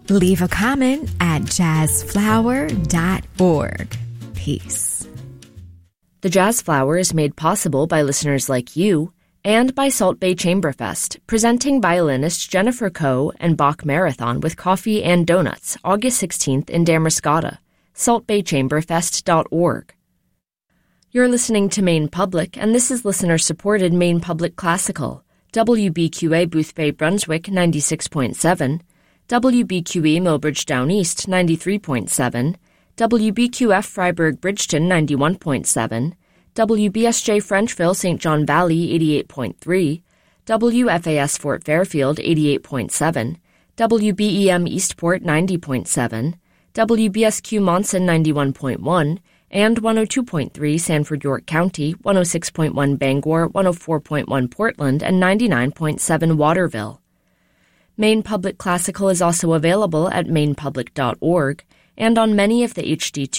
Leave a comment at jazzflower.org. Peace. The Jazz Flower is made possible by listeners like you and by Salt Bay Chamberfest, presenting violinist Jennifer Coe and Bach Marathon with coffee and donuts, August 16th in Damariscotta. saltbaychamberfest.org. You're listening to Maine Public, and this is listener-supported Maine Public Classical. WBQA Boothbay Brunswick 96.7, WBQE Millbridge Down East 93.7, WBQF Freiburg Bridgeton 91.7, WBSJ Frenchville St. John Valley 88.3, WFAS Fort Fairfield 88.7, WBEM Eastport 90.7, WBSQ Monson 91.1, and 102.3 Sanford York County, 106.1 Bangor, 104.1 Portland, and 99.7 Waterville. Maine Public Classical is also available at mainepublic.org and on many of the HD2